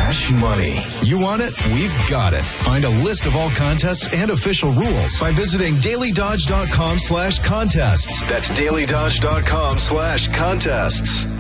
Cash money. You want it? We've got it. Find a list of all contests and official rules by visiting dailydodge.com/contests. That's dailydodge.com/contests.